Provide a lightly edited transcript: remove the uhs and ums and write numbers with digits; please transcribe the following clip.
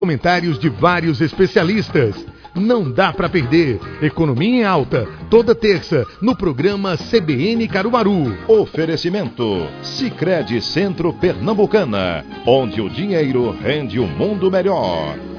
Comentários de vários especialistas. Não dá para perder. Economia em Alta, toda terça, no programa CBN Caruaru. Oferecimento Sicredi Centro Pernambucana, onde o dinheiro rende um mundo melhor.